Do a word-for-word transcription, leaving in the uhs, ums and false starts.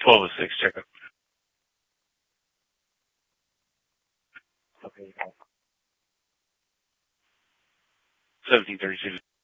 twelve oh six, check up. Okay. seventeen thirty-two.